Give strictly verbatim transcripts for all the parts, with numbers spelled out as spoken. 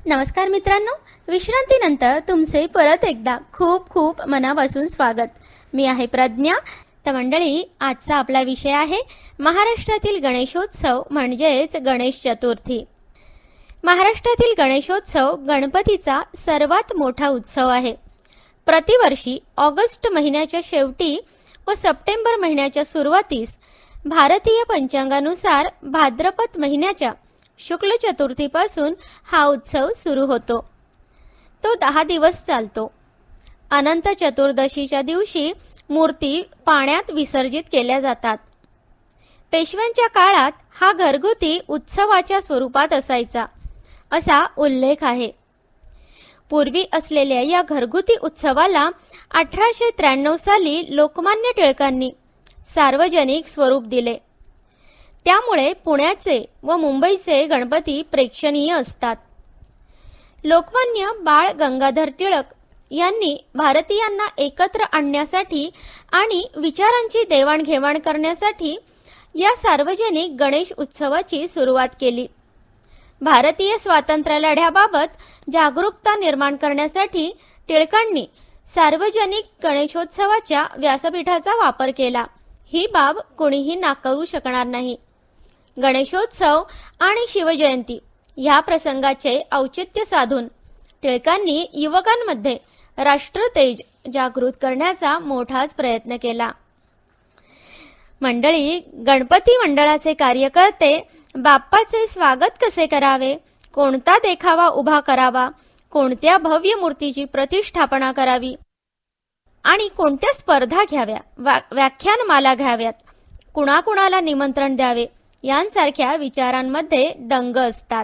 नमस्कार मित्रांनो, विश्रांतीनंतर तुमचे परत एकदा खूप खूप मनापासून स्वागत. मी आहे प्रज्ञा. तर मंडळी, आजचा आपला विषय आहे महाराष्ट्रातील गणेशोत्सव म्हणजेच गणेश चतुर्थी. महाराष्ट्रातील गणेशोत्सव गणपतीचा सर्वात मोठा उत्सव आहे. प्रतिवर्षी ऑगस्ट महिन्याच्या शेवटी व सप्टेंबर महिन्याच्या सुरुवातीस भारतीय पंचांगानुसार भाद्रपद महिन्याच्या शुक्ल चतुर्थीपासून हा उत्सव सुरू होतो. तो दहा दिवस चालतो. अनंत चतुर्दशीच्या दिवशी मूर्ती पाण्यात विसर्जित केल्या जातात. पेशव्यांच्या काळात हा घरगुती उत्सवाच्या स्वरूपात असायचा असा उल्लेख आहे. पूर्वी असलेल्या या घरगुती उत्सवाला अठराशे त्र्याण्णव साली लोकमान्य टिळकांनी सार्वजनिक स्वरूप दिले. त्यामुळे पुण्याचे व मुंबईचे गणपती प्रेक्षणीय असतात. लोकमान्य बाळ गंगाधर टिळक यांनी भारतीयांना एकत्र आणण्यासाठी आणि विचारांची देवाणघेवाण करण्यासाठी या सार्वजनिक गणेश उत्सवाची सुरुवात केली. भारतीय स्वातंत्र्य लढ्याबाबत जागरूकता निर्माण करण्यासाठी टिळकांनी सार्वजनिक गणेशोत्सवाच्या व्यासपीठाचा वापर केला. ही बाब कोणीही नाकारू शकणार नाही. गणेशोत्सव आणि शिवजयंती ह्या प्रसंगाचे औचित्य साधून टिळकांनी युवकांमध्ये राष्ट्रतेज जागृत करण्याचा मोठाच प्रयत्न केला. मंडळी, गणपती मंडळाचे कार्यकर्ते बाप्पाचे स्वागत कसे करावे, कोणता देखावा उभा करावा, कोणत्या भव्य मूर्तीची प्रतिष्ठापना करावी आणि कोणत्या स्पर्धा घ्याव्या, व्याख्यानमाला घ्याव्यात, कुणाकुणाला निमंत्रण द्यावे यांसारख्या विचारांमध्ये दंग असतात.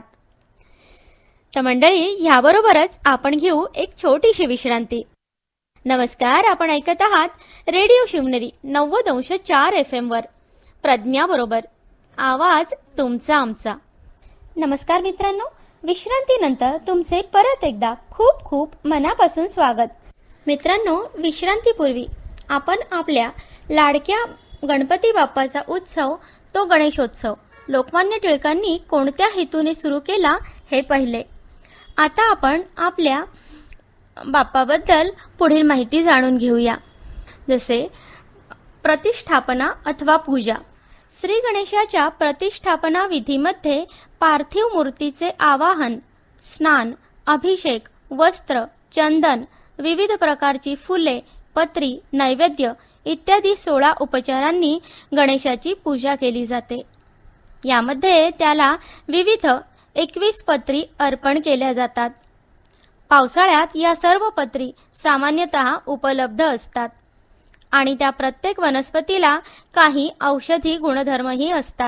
तर मंडळी, ह्याबरोबरच आपण घेऊ एक छोटीशी विश्रांती. नमस्कार, आपण ऐकत आहात रेडिओ शिवनेरी नव्वद अंश चार एफ एम वर प्रज्ञा बरोबर, आवाज तुमचा आमचा. नमस्कार मित्रांनो, विश्रांतीनंतर तुमचे परत एकदा खूप खूप मनापासून स्वागत. मित्रांनो, विश्रांतीपूर्वी आपण आपल्या लाडक्या गणपती बाप्पाचा उत्सव, तो गणेशोत्सव, लोकमान्य टिळकांनी कोणत्या हेतूने सुरू केला हे पाहिले. आता आपण आपल्या बाप्पाबद्दल पुढील माहिती जाणून घेऊया. जसे प्रतिष्ठापना अथवा पूजा. श्री गणेशाच्या प्रतिष्ठापना विधीमध्ये पार्थिव मूर्तीचे आवाहन, स्नान, अभिषेक, वस्त्र, चंदन, विविध प्रकारची फुले, पत्री, नैवेद्य इत्यादी सोळा उपचारांनी गणेशाची पूजा केली जाते. यामध्ये त्याला विविध एकवीस पत्री अर्पण केल्या जातात. पावसाळ्यात या सर्व पत्री सामान्यतः उपलब्ध असतात आणि त्या प्रत्येक वनस्पतीला काही औषधी गुणधर्मही असतात.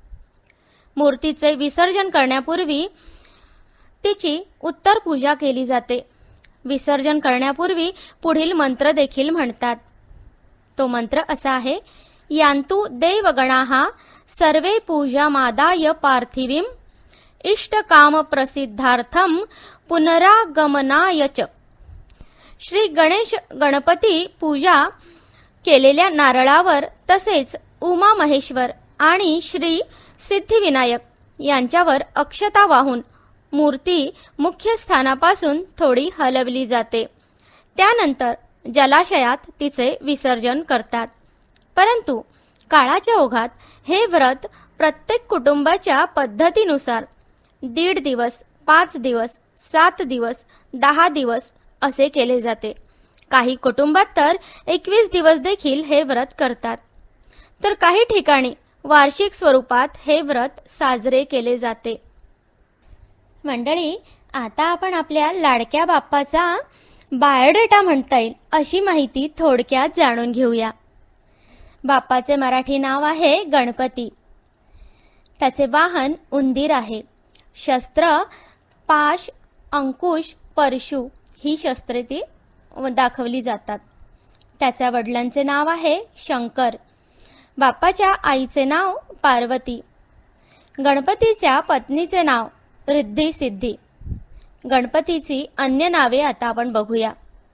मूर्तीचे विसर्जन करण्यापूर्वी तिची उत्तर पूजा केली जाते. विसर्जन करण्यापूर्वी पुढील मंत्र देखील म्हणतात. तो मंत्र असा आहे: यान्तु देवगणाः सर्वे पूजामादाय पार्थिवीं इष्टकाम प्रसिद्धार्थम पुनरागमनाय च. श्री गणेश गणपती पूजा केलेल्या नारळावर तसेच उमा महेश्वर आणि श्री सिद्धिविनायक यांच्यावर अक्षता वाहून मूर्ती मुख्य स्थानापासून थोडी हलवली जाते. त्यानंतर जलाशयात तिचे विसर्जन करतात. परंतु काळाच्या ओघात हे व्रत प्रत्येक कुटुंबाच्या पद्धतीनुसार दीड दिवस, पाच दिवस, सात दिवस, दहा दिवस असे केले जाते. काही कुटुंबात तर एकवीस दिवस देखील हे व्रत करतात. तर काही ठिकाणी वार्षिक स्वरूपात हे व्रत साजरे केले जाते. मंडळी, आता आपण आपल्या लाडक्या बाप्पाचा बायोडेटा म्हणता येईल अशी माहिती थोडक्यात जाणून घेऊया. बाप्पाचे मराठी नाव आहे गणपती. त्याचे वाहन उंदीर आहे. शस्त्र पाश, अंकुश, परशु ही शस्त्रे ती दाखवली जातात. त्याच्या वडिलांचे नाव आहे शंकर. बाप्पाच्या आईचे नाव पार्वती. गणपतीच्या पत्नीचे नाव रिद्धी सिद्धी. गणपतीची अन्य नावे आता आपण बघूया.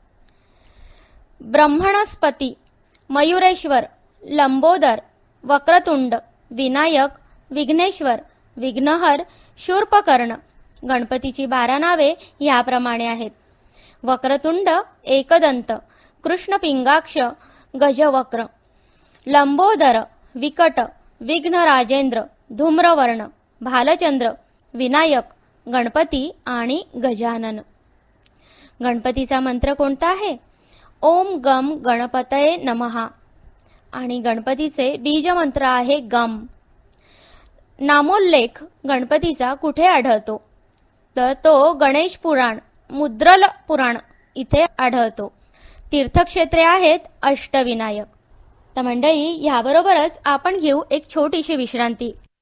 ब्रह्मणस्पती, मयुरेश्वर, लंबोदर, वक्रतुंड, विनायक, विघ्नेश्वर, विघ्नहर, शूर्पकर्ण, गणपतीची बारा नावे याप्रमाणे आहेत: वक्रतुंड, एकदंत, कृष्ण पिंगाक्ष, गजवक्र, लंबोदर, विकट, विघ्न राजेंद्र, धूम्रवर्ण, भालचंद्र, विनायक, गणपती आणि गजानन. गणपतीचा मंत्र कोणता आहे? ओम गम गणपतये नमः. आणि गणपतीचे बीज मंत्र आहे गम. नामोल्लेख गणपतीचा कुठे आढळतो? तर तो गणेश पुराण, मुद्रल पुराण इथे आढळतो. तीर्थक्षेत्रे आहेत अष्टविनायक. तर मंडळी, याबरोबरच आपण घेऊ एक छोटीशी विश्रांती.